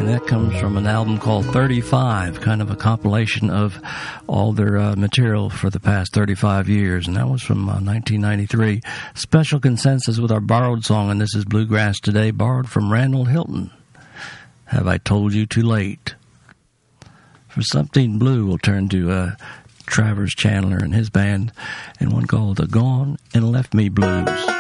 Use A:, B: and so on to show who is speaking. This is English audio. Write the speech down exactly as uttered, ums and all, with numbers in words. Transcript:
A: and that comes from an album called thirty-five, kind of a compilation of all their uh, material for the past thirty-five years, and that was from uh, nineteen ninety-three. Special Consensus with our borrowed song, and this is Bluegrass Today, borrowed from Randall Hilton. Have I Told You Too Late? For Something Blue, we'll turn to uh, Travers Chandler and his band, and one called The Gone and Left Me Blues.